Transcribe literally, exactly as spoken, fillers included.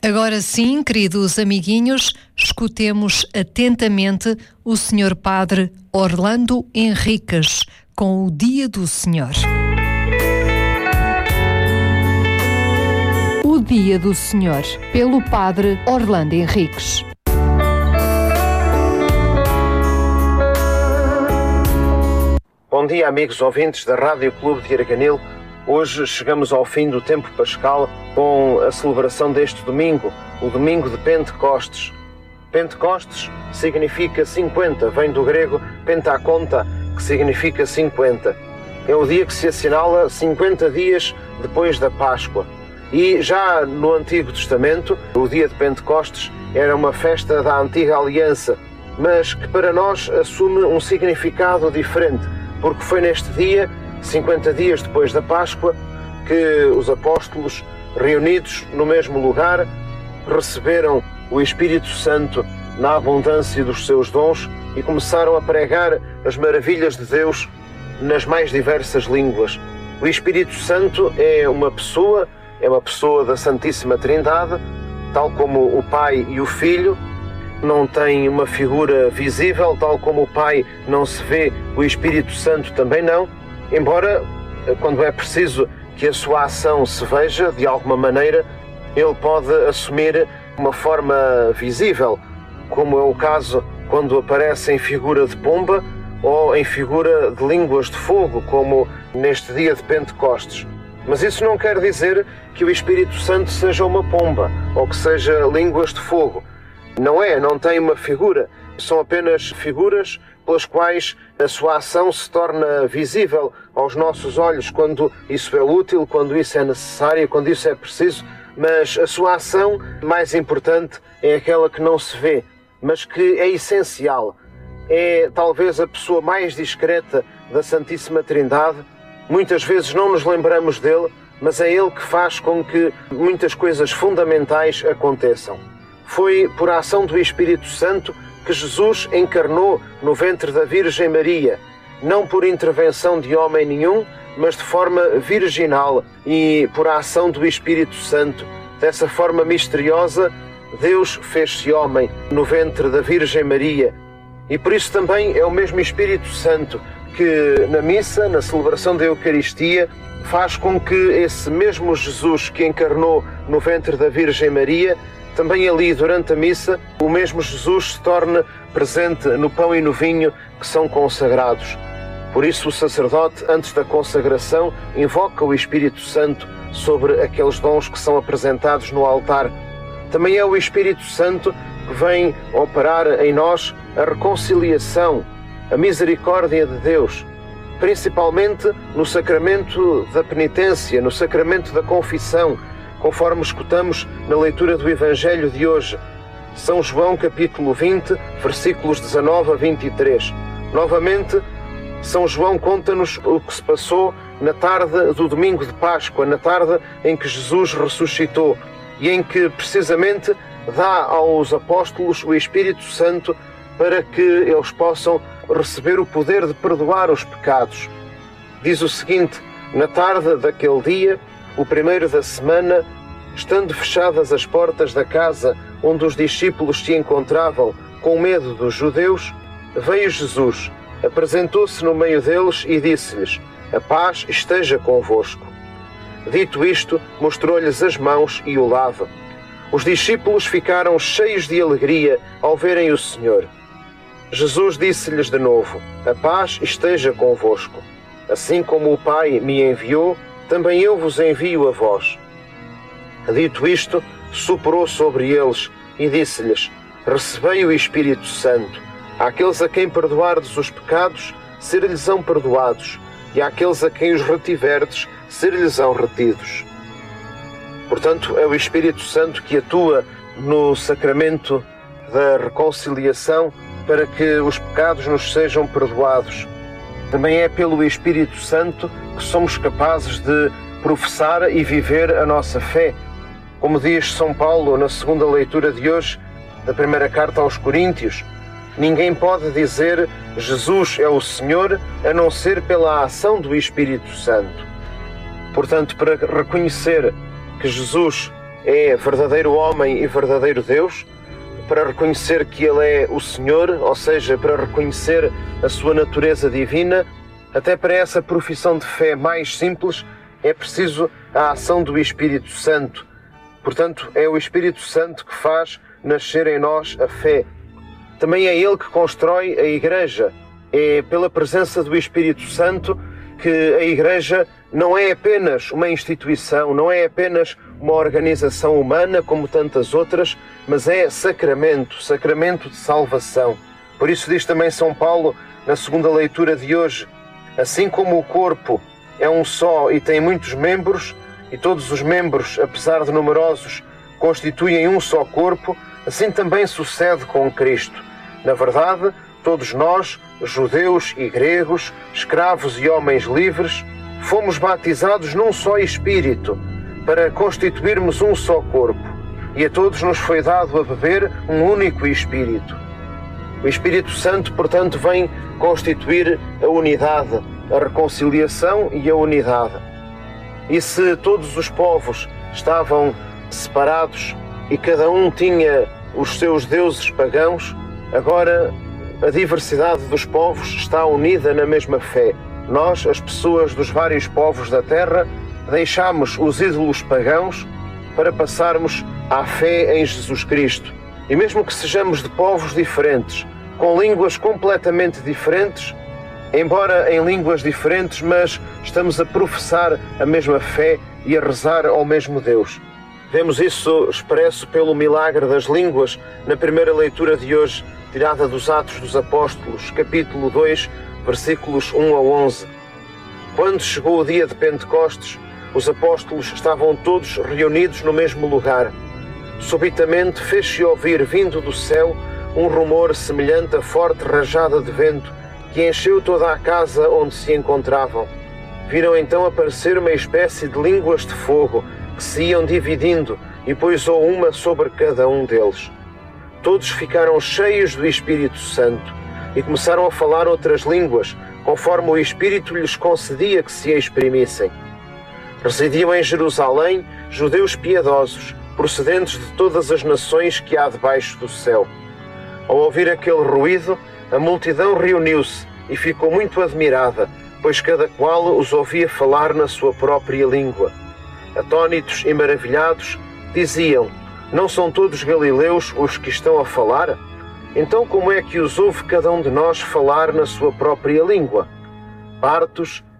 Agora sim, queridos amiguinhos, escutemos atentamente o senhor Padre Orlando Henriques com o Dia do Senhor. O Dia do Senhor, pelo Padre Orlando Henriques. Bom dia, amigos ouvintes da Rádio Clube de Arganil. Hoje chegamos ao fim do tempo pascal com a celebração deste domingo, o domingo de Pentecostes. Pentecostes significa cinquenta, vem do grego pentaconta, que significa cinquenta. É o dia que se assinala cinquenta dias depois da Páscoa. E já no Antigo Testamento, o dia de Pentecostes era uma festa da Antiga Aliança, mas que para nós assume um significado diferente, porque foi neste dia, cinquenta dias depois da Páscoa, que os apóstolos, reunidos no mesmo lugar, receberam o Espírito Santo na abundância dos seus dons e começaram a pregar as maravilhas de Deus nas mais diversas línguas. O Espírito Santo é uma pessoa, é uma pessoa da Santíssima Trindade, tal como o Pai e o Filho. Não tem uma figura visível, tal como o Pai não se vê, o Espírito Santo também não. Embora, quando é preciso que a sua ação se veja, de alguma maneira, ele pode assumir uma forma visível, como é o caso quando aparece em figura de pomba ou em figura de línguas de fogo, como neste dia de Pentecostes. Mas isso não quer dizer que o Espírito Santo seja uma pomba ou que seja línguas de fogo. Não é, não tem uma figura. São apenas figuras pelas quais a sua ação se torna visível aos nossos olhos quando isso é útil, quando isso é necessário, quando isso é preciso. Mas a sua ação mais importante é aquela que não se vê, mas que é essencial. É talvez a pessoa mais discreta da Santíssima Trindade. Muitas vezes não nos lembramos dele, mas é ele que faz com que muitas coisas fundamentais aconteçam. Foi por a ação do Espírito Santo que Jesus encarnou no ventre da Virgem Maria, não por intervenção de homem nenhum, mas de forma virginal e por a ação do Espírito Santo. Dessa forma misteriosa, Deus fez-se homem no ventre da Virgem Maria. E por isso também é o mesmo Espírito Santo que na missa, na celebração da Eucaristia, faz com que esse mesmo Jesus que encarnou no ventre da Virgem Maria, também ali durante a missa, o mesmo Jesus se torna presente no pão e no vinho que são consagrados. Por isso o sacerdote, antes da consagração, invoca o Espírito Santo sobre aqueles dons que são apresentados no altar. Também é o Espírito Santo que vem operar em nós a reconciliação, a misericórdia de Deus, principalmente no sacramento da penitência, no sacramento da confissão, conforme escutamos na leitura do Evangelho de hoje. São João capítulo vinte, versículos dezanove a vinte e três. Novamente, São João conta-nos o que se passou na tarde do domingo de Páscoa, na tarde em que Jesus ressuscitou e em que precisamente dá aos apóstolos o Espírito Santo para que eles possam receber o poder de perdoar os pecados. Diz o seguinte: na tarde daquele dia, o primeiro da semana, estando fechadas as portas da casa onde os discípulos se encontravam com medo dos judeus, veio Jesus, apresentou-se no meio deles e disse-lhes: a paz esteja convosco. Dito isto, mostrou-lhes as mãos e o lado. Os discípulos ficaram cheios de alegria ao verem o Senhor. Jesus disse-lhes de novo: a paz esteja convosco. Assim como o Pai me enviou, também eu vos envio a vós. Dito isto, soprou sobre eles e disse-lhes: recebei o Espírito Santo. Àqueles a quem perdoardes os pecados, ser-lhes-ão perdoados, e àqueles a quem os retiverdes, ser-lhes-ão retidos. Portanto, é o Espírito Santo que atua no sacramento da reconciliação para que os pecados nos sejam perdoados. Também é pelo Espírito Santo que somos capazes de professar e viver a nossa fé. Como diz São Paulo na segunda leitura de hoje, da primeira carta aos Coríntios, ninguém pode dizer Jesus é o Senhor a não ser pela ação do Espírito Santo. Portanto, para reconhecer que Jesus é verdadeiro homem e verdadeiro Deus, para reconhecer que Ele é o Senhor, ou seja, para reconhecer a sua natureza divina, até para essa profissão de fé mais simples, é preciso a ação do Espírito Santo. Portanto, é o Espírito Santo que faz nascer em nós a fé. Também é Ele que constrói a Igreja. É pela presença do Espírito Santo que a Igreja não é apenas uma instituição, não é apenas uma organização humana como tantas outras, mas é sacramento, sacramento de salvação. Por isso diz também São Paulo, na segunda leitura de hoje, assim como o corpo é um só e tem muitos membros, e todos os membros, apesar de numerosos, constituem um só corpo, assim também sucede com Cristo. Na verdade, todos nós, judeus e gregos, escravos e homens livres, fomos batizados num só Espírito, para constituirmos um só corpo, e a todos nos foi dado a beber um único Espírito. O Espírito Santo, portanto, vem constituir a unidade, a reconciliação e a unidade. E se todos os povos estavam separados e cada um tinha os seus deuses pagãos, agora a diversidade dos povos está unida na mesma fé. Nós, as pessoas dos vários povos da terra, deixamos os ídolos pagãos para passarmos à fé em Jesus Cristo. E mesmo que sejamos de povos diferentes, com línguas completamente diferentes, embora em línguas diferentes, mas estamos a professar a mesma fé e a rezar ao mesmo Deus. Vemos isso expresso pelo milagre das línguas na primeira leitura de hoje, tirada dos Atos dos Apóstolos, capítulo dois, versículos um a onze. Quando chegou o dia de Pentecostes, os apóstolos estavam todos reunidos no mesmo lugar. Subitamente fez-se ouvir, vindo do céu, um rumor semelhante a forte rajada de vento, que encheu toda a casa onde se encontravam. Viram então aparecer uma espécie de línguas de fogo, que se iam dividindo, e pousou uma sobre cada um deles. Todos ficaram cheios do Espírito Santo, e começaram a falar outras línguas, conforme o Espírito lhes concedia que se exprimissem. Residiam em Jerusalém judeus piedosos, procedentes de todas as nações que há debaixo do céu. Ao ouvir aquele ruído, a multidão reuniu-se e ficou muito admirada, pois cada qual os ouvia falar na sua própria língua. Atónitos e maravilhados, diziam: não são todos galileus os que estão a falar? Então como é que os ouve cada um de nós falar na sua própria língua? Partos,